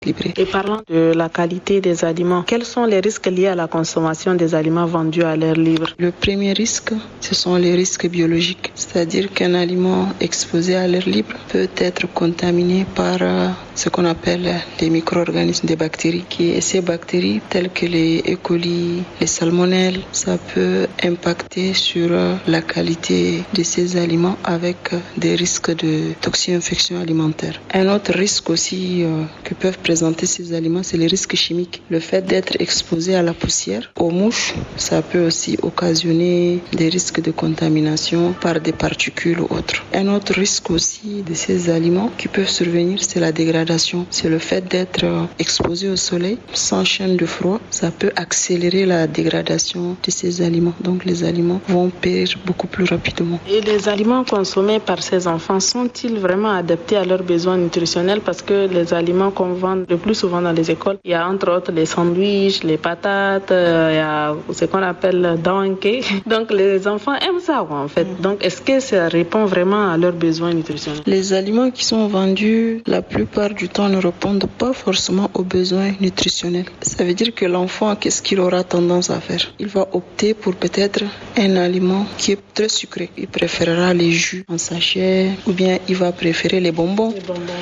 équilibré. Et parlant de la qualité des aliments, quels sont les risques liés à la consommation des aliments vendus à l'air libre? Le premier risque, ce sont les risques biologiques, c'est-à-dire qu'un aliment exposé à l'air libre peut être contaminé par ce qu'on appelle les micro-organismes, des bactéries. Et ces bactéries, telles que les E. coli, les salmonelles, ça peut impacter sur la qualité de ces aliments avec des risques de toxi-infection alimentaire. Un autre risque aussi que peuvent présenter ces aliments, c'est les risques chimiques. Le fait d'être exposé à la poussière, aux mouches, ça peut aussi occasionner des risques de contamination par des particules ou autres. Un autre risque aussi de ces aliments qui peuvent survenir, c'est la dégradation. C'est le fait d'être exposé au soleil sans chaîne de froid, ça peut accélérer la dégradation de ces aliments. Donc les aliments vont périr beaucoup plus rapidement. Et les aliments consommés par ces enfants sont-ils vraiment adaptés à leurs besoins nutritionnels? Parce que les aliments qu'on vend le plus souvent dans les écoles, il y a entre autres les sandwichs, les patates, il y a ce qu'on appelle donkey. Donc les enfants aiment ça en fait. Donc est-ce que ça répond vraiment à leurs besoins nutritionnels? Les aliments qui sont vendus la plupart du temps ne répondent pas forcément aux besoins nutritionnels. Ça veut dire que l'enfant, qu'est-ce qu'il aura tendance à faire? Il va opter pour peut-être un aliment qui est très sucré. Il préférera les jus en sachet ou bien il va préférer les bonbons.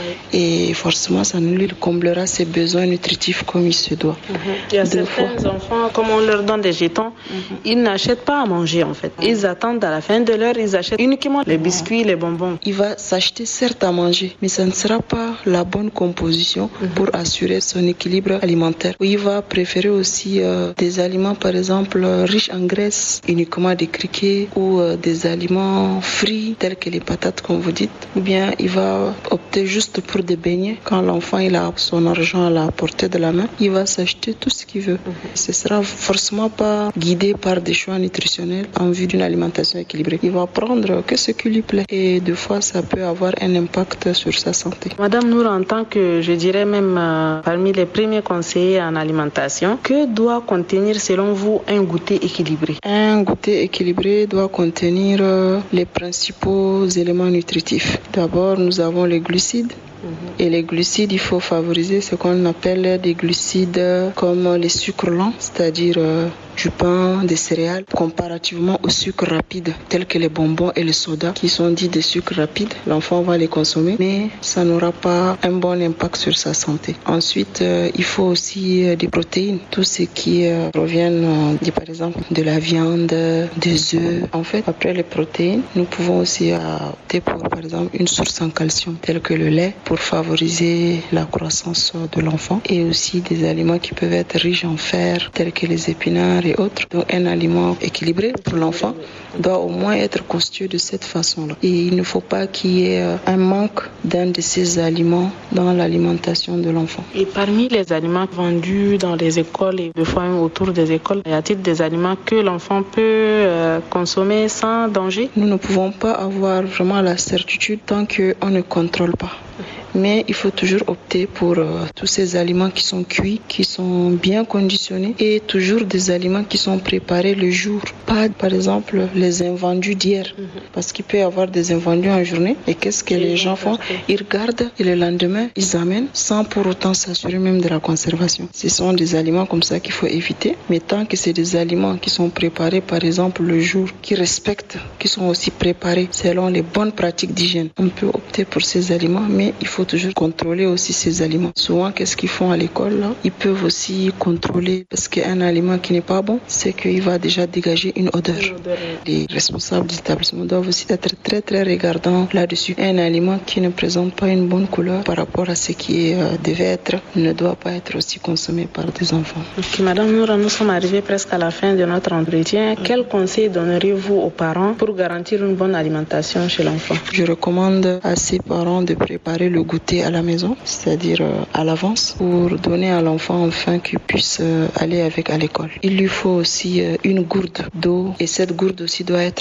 Et forcément, ça ne lui comblera ses besoins nutritifs comme il se doit. Il y a certains enfants, comme on leur donne des jetons, ils n'achètent pas à manger en fait. Ils attendent à la fin de l'heure, ils achètent uniquement les biscuits, les bonbons. Il va s'acheter certes à manger, mais ça ne sera pas la bonne composition pour assurer son équilibre alimentaire. Il va préférer aussi des aliments par exemple riches en graisse, uniquement des criquets ou des aliments frits tels que les patates comme vous dites. Ou bien il va opter juste pour des beignets. Quand l'enfant il a son argent à la portée de la main, il va s'acheter tout ce qu'il veut. Ce sera forcément pas guidé par des choix nutritionnels en vue d'une alimentation équilibrée. Il va prendre que ce qui lui plaît et des fois ça peut avoir un impact sur sa santé. Madame Nour, en tant que je dirais même parmi les premiers conseillers en alimentation, que doit contenir selon vous un goûter équilibré? Un goûter équilibré doit contenir les principaux éléments nutritifs. D'abord, nous avons les glucides. Et les glucides, il faut favoriser ce qu'on appelle des glucides comme les sucres lents, c'est-à-dire du pain, des céréales, comparativement aux sucres rapides, tels que les bonbons et les sodas, qui sont dits des sucres rapides. L'enfant va les consommer, mais ça n'aura pas un bon impact sur sa santé. Ensuite, il faut aussi des protéines, tout ce qui provient, par exemple, de la viande, des œufs. En fait, après les protéines, nous pouvons aussi opter pour, par exemple, une source en calcium, telle que le lait, pour favoriser la croissance de l'enfant, et aussi des aliments qui peuvent être riches en fer, tels que les épinards et autres. Donc un aliment équilibré pour l'enfant doit au moins être constitué de cette façon-là. Et il ne faut pas qu'il y ait un manque d'un de ces aliments dans l'alimentation de l'enfant. Et parmi les aliments vendus dans les écoles et des fois même autour des écoles, y a-t-il des aliments que l'enfant peut consommer sans danger? Nous ne pouvons pas avoir vraiment la certitude tant qu'on ne contrôle pas. Mais il faut toujours opter pour tous ces aliments qui sont cuits, qui sont bien conditionnés, et toujours des aliments qui sont préparés le jour. Pas, par exemple, les invendus d'hier, parce qu'il peut y avoir des invendus en journée. Et qu'est-ce que les gens font? Ils regardent et le lendemain, ils amènent sans pour autant s'assurer même de la conservation. Ce sont des aliments comme ça qu'il faut éviter. Mais tant que c'est des aliments qui sont préparés, par exemple, le jour, qui respectent, qui sont aussi préparés selon les bonnes pratiques d'hygiène, on peut opter pour ces aliments, mais il faut toujours contrôler aussi ces aliments. Souvent, qu'est-ce qu'ils font à l'école là? Ils peuvent aussi contrôler, parce qu'un aliment qui n'est pas bon, c'est qu'il va déjà dégager une odeur. Les responsables d'établissement doivent aussi être très très regardants là-dessus. Un aliment qui ne présente pas une bonne couleur par rapport à ce qui devait être ne doit pas être aussi consommé par des enfants. Okay, Madame Noura, nous sommes arrivés presque à la fin de notre entretien. Quel conseil donneriez-vous aux parents pour garantir une bonne alimentation chez l'enfant? Je recommande à ces parents de préparer le goûter à la maison, c'est-à-dire à l'avance, pour donner à l'enfant afin qu'il puisse aller avec à l'école. Il lui faut aussi une gourde d'eau, et cette gourde aussi doit être propre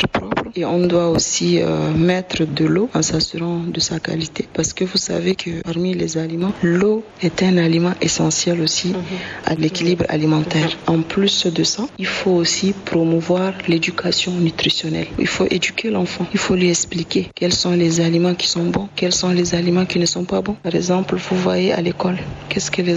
propre et on doit aussi mettre de l'eau en s'assurant de sa qualité. Parce que vous savez que parmi les aliments, l'eau est un aliment essentiel aussi à l'équilibre alimentaire. En plus de ça, il faut aussi promouvoir l'éducation nutritionnelle. Il faut éduquer l'enfant. Il faut lui expliquer quels sont les aliments qui sont bons, quels sont les aliments qui ne sont pas bons. Par exemple, vous voyez à l'école, qu'est-ce que les